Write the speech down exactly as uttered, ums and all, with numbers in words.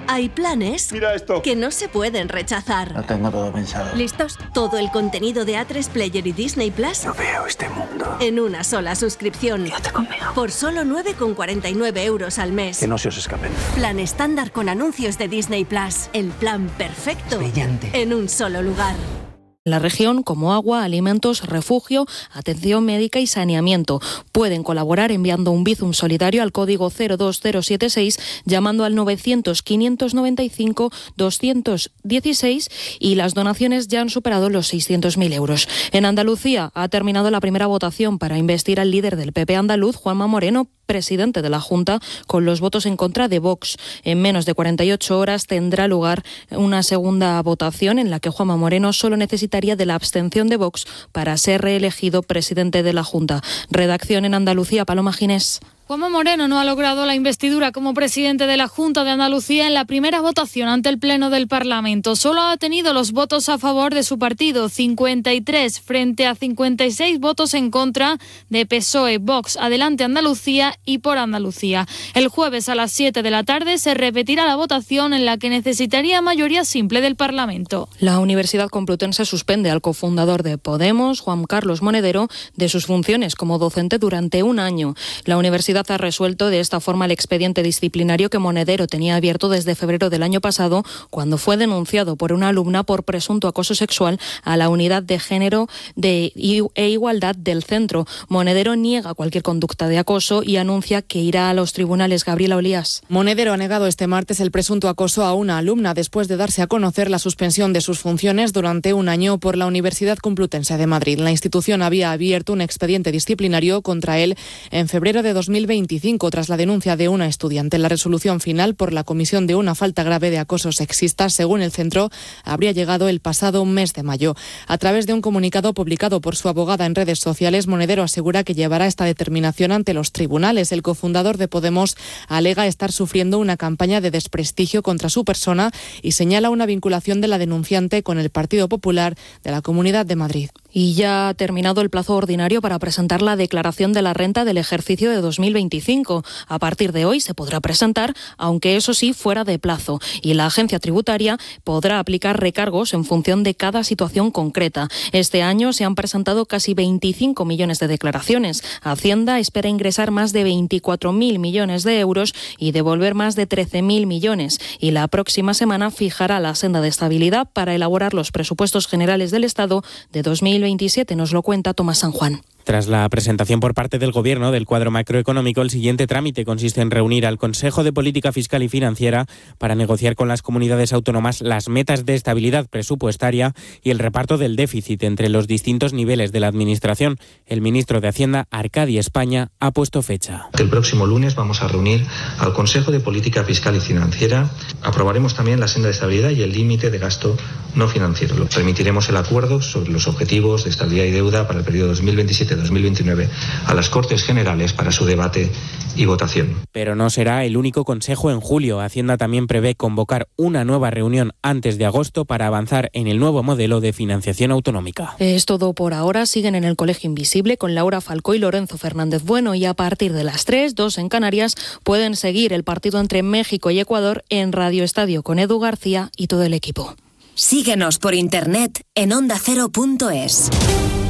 Hay planes Mira esto. que no se pueden rechazar. Lo tengo todo pensado. ¿Listos? Todo el contenido de A tres Player y Disney Plus No veo este mundo. en una sola suscripción. Quédate conmigo. Por solo nueve con cuarenta y nueve euros al mes. Que no se os escapen. Plan estándar con anuncios de Disney Plus. El plan perfecto. Brillante. En un solo lugar. La región, como agua, alimentos, refugio, atención médica y saneamiento. Pueden colaborar enviando un Bizum solidario al código cero dos cero siete seis, llamando al novecientos, quinientos noventa y cinco, doscientos dieciséis y las donaciones ya han superado los seiscientos mil euros. En Andalucía ha terminado la primera votación para investir al líder del P P andaluz, Juanma Moreno, presidente de la Junta, con los votos en contra de Vox. En menos de cuarenta y ocho horas tendrá lugar una segunda votación en la que Juanma Moreno solo necesitaría de la abstención de Vox para ser reelegido presidente de la Junta. Redacción en Andalucía, Paloma Ginés. Juanma Moreno no ha logrado la investidura como presidente de la Junta de Andalucía en la primera votación ante el Pleno del Parlamento. Solo ha tenido los votos a favor de su partido, cincuenta y tres frente a cincuenta y seis votos en contra de P S O E, Vox, Adelante Andalucía y Por Andalucía. El jueves a las siete de la tarde se repetirá la votación en la que necesitaría mayoría simple del Parlamento. La Universidad Complutense suspende al cofundador de Podemos, Juan Carlos Monedero, de sus funciones como docente durante un año. La universidad ha resuelto de esta forma el expediente disciplinario que Monedero tenía abierto desde febrero del año pasado, cuando fue denunciado por una alumna por presunto acoso sexual a la unidad de género de, e igualdad del centro. Monedero niega cualquier conducta de acoso y anuncia que irá a los tribunales. Gabriela Olías. Monedero ha negado este martes el presunto acoso a una alumna después de darse a conocer la suspensión de sus funciones durante un año por la Universidad Complutense de Madrid. La institución había abierto un expediente disciplinario contra él en febrero de dos mil veinticinco tras la denuncia de una estudiante. La resolución final por la comisión de una falta grave de acoso sexista, según el centro, habría llegado el pasado mes de mayo. A través de un comunicado publicado por su abogada en redes sociales, Monedero asegura que llevará esta determinación ante los tribunales. El cofundador de Podemos alega estar sufriendo una campaña de desprestigio contra su persona y señala una vinculación de la denunciante con el Partido Popular de la Comunidad de Madrid. Y ya ha terminado el plazo ordinario para presentar la declaración de la renta del ejercicio de dos mil veinticinco. A partir de hoy se podrá presentar, aunque eso sí fuera de plazo, y la agencia tributaria podrá aplicar recargos en función de cada situación concreta. Este año se han presentado casi veinticinco millones de declaraciones. Hacienda espera ingresar más de veinticuatro mil millones de euros y devolver más de trece mil millones. Y la próxima semana fijará la senda de estabilidad para elaborar los presupuestos generales del Estado de dos mil veintisiete, nos lo cuenta Tomás San Juan. Tras la presentación por parte del Gobierno del cuadro macroeconómico, el siguiente trámite consiste en reunir al Consejo de Política Fiscal y Financiera para negociar con las comunidades autónomas las metas de estabilidad presupuestaria y el reparto del déficit entre los distintos niveles de la Administración. El ministro de Hacienda, Arcadi España, ha puesto fecha. El próximo lunes vamos a reunir al Consejo de Política Fiscal y Financiera. Aprobaremos también la senda de estabilidad y el límite de gasto no financiero. Remitiremos el acuerdo sobre los objetivos de estabilidad y deuda para el periodo dos mil veintisiete dos mil veintinueve a las Cortes Generales para su debate y votación. Pero no será el único consejo en julio. Hacienda también prevé convocar una nueva reunión antes de agosto para avanzar en el nuevo modelo de financiación autonómica. Es todo por ahora. Siguen en el Colegio Invisible con Laura Falcó y Lorenzo Fernández Bueno, y a partir de las tres, dos en Canarias, pueden seguir el partido entre México y Ecuador en Radio Estadio con Edu García y todo el equipo. Síguenos por internet en onda cero punto es.